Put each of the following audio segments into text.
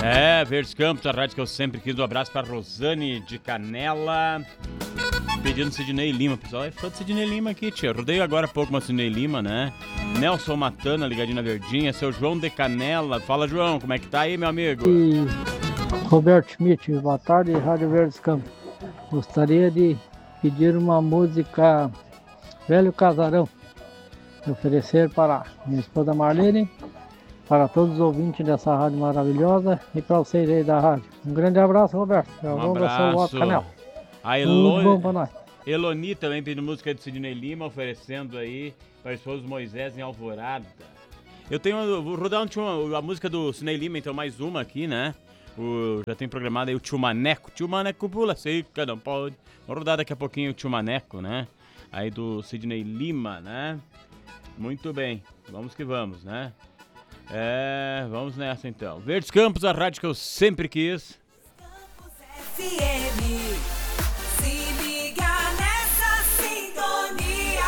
Verdes Campos, a rádio que eu sempre quis. Um abraço pra Rosane de Canela. Pedindo Sidney Lima. Pessoal, é fã de Sidney Lima aqui, tia. Rodei agora há pouco uma Sidney Lima, né? Nelson Matana, ligadinho na Verdinha. Seu João de Canela. Fala, João, como é que tá aí, meu amigo? E Roberto Schmidt, boa tarde, Rádio Verdes Campos. Gostaria de pedir uma música Velho Casarão. Oferecer para minha esposa Marlene, para todos os ouvintes dessa rádio maravilhosa e para vocês aí da rádio. Um grande abraço, Roberto. Um abraço. A Eloni também pedindo música de Sidney Lima, oferecendo aí para a esposa Moisés em Alvorada. Vou rodar a música do Sidney Lima, então mais uma aqui, né? Já tem programado aí o Tio Maneco. Tio Maneco pula seca, não pode. Vamos rodar daqui a pouquinho o Tio Maneco, né? Aí do Sidney Lima, né? Muito bem, vamos que vamos, né? Vamos nessa então. Verdes Campos, a rádio que eu sempre quis. Campos FM, se liga nessa sintonia.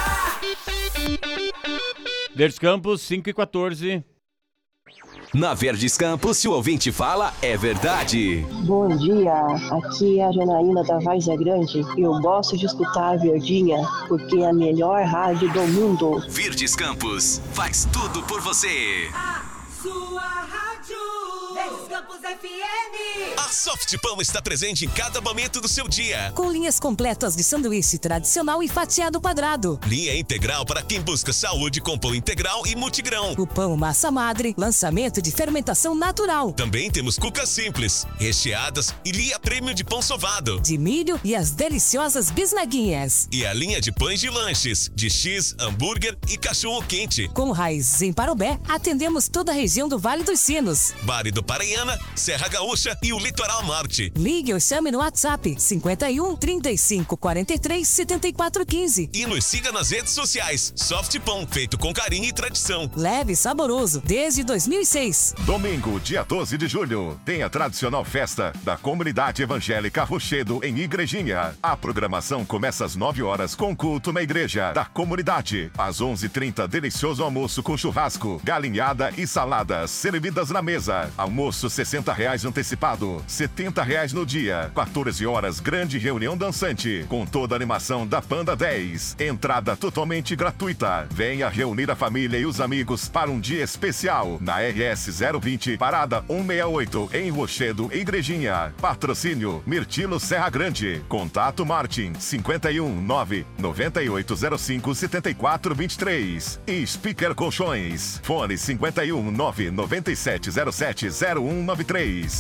Verdes Campos, 5h14. Na Verdes Campos, se o ouvinte fala, é verdade. Bom dia, aqui é a Janaína da Várzea Grande. Eu gosto de escutar a Verdinha, porque é a melhor rádio do mundo. Verdes Campos, faz tudo por você. A sua rádio, Verdes Campos FM. A Softpão está presente em cada momento do seu dia. Com linhas completas de sanduíche tradicional e fatiado quadrado. Linha integral para quem busca saúde com pão integral e multigrão. O pão massa madre, lançamento de fermentação natural. Também temos cucas simples, recheadas e linha prêmio de pão sovado. De milho e as deliciosas bisnaguinhas. E a linha de pães de lanches, de X, hambúrguer e cachorro quente. Com raízes em Parobé, atendemos toda a região do Vale dos Sinos. Vale do Paranhana, Serra Gaúcha e o Litoral Norte. Ligue ou chame no WhatsApp 51 35 43 74 15. E nos siga nas redes sociais. Softpão, feito com carinho e tradição. Leve e saboroso, desde 2006. Domingo, dia 12 de julho, tem a tradicional festa da Comunidade Evangélica Rochedo em Igrejinha. A programação começa às 9 horas com culto na igreja da comunidade. Às 11h30, delicioso almoço com churrasco, galinhada e saladas servidas na mesa. Almoço R$60 antecipado, R$70 no dia. 14 horas, grande reunião dançante, com toda a animação da Panda 10. Entrada totalmente gratuita. Venha reunir a família e os amigos para um dia especial na RS 020, parada 168, em Rochedo, Igrejinha. Patrocínio Mirtilo Serra Grande. Contato Martin 51 9 9805 7423. E Speaker Colchões. Fone 51 9 9707 0193.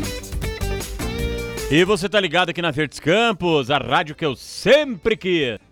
E você tá ligado aqui na Verdes Campos, a rádio que eu sempre quis.